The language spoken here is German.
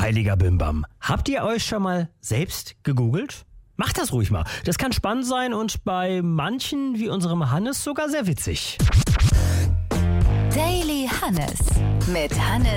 heiliger Bimbam. Habt ihr euch schon mal selbst gegoogelt? Macht das ruhig mal. Das kann spannend sein und bei manchen, wie unserem Hannes, sogar sehr witzig. Daily Hannes mit Hannes